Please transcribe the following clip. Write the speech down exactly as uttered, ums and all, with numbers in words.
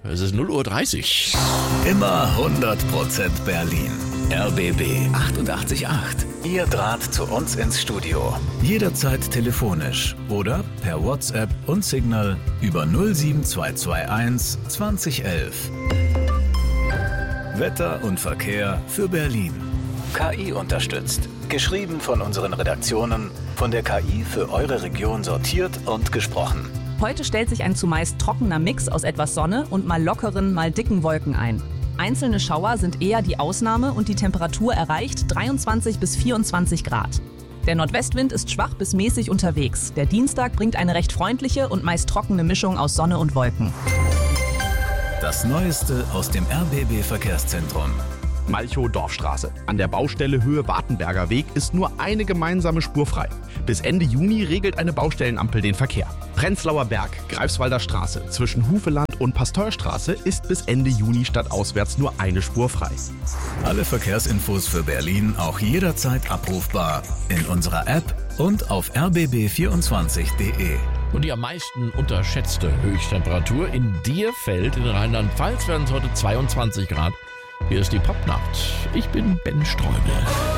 Es ist null Uhr dreißig. Immer hundert Prozent Berlin. R B B achtundachtzig Komma acht. Ihr Draht zu uns ins Studio. Jederzeit telefonisch oder per WhatsApp und Signal über null sieben zwei zwei eins zwanzig elf. Wetter und Verkehr für Berlin. K I unterstützt. Geschrieben von unseren Redaktionen, von der K I für eure Region sortiert und gesprochen. Heute stellt sich ein zumeist trockener Mix aus etwas Sonne und mal lockeren, mal dicken Wolken ein. Einzelne Schauer sind eher die Ausnahme und die Temperatur erreicht dreiundzwanzig bis vierundzwanzig Grad. Der Nordwestwind ist schwach bis mäßig unterwegs. Der Dienstag bringt eine recht freundliche und meist trockene Mischung aus Sonne und Wolken. Das Neueste aus dem R B B-Verkehrszentrum. Malchow-Dorfstraße. An der Baustelle Höhe Wartenberger Weg ist nur eine gemeinsame Spur frei. Bis Ende Juni regelt eine Baustellenampel den Verkehr. Prenzlauer Berg, Greifswalder Straße zwischen Hufeland und Pasteurstraße ist bis Ende Juni stadtauswärts nur eine Spur frei. Alle Verkehrsinfos für Berlin auch jederzeit abrufbar in unserer App und auf r b b vierundzwanzig punkt de. Und die am meisten unterschätzte Höchsttemperatur in Dierfeld in Rheinland-Pfalz werden es heute zweiundzwanzig Grad. Hier ist die Popnacht. Ich bin Ben Streubel.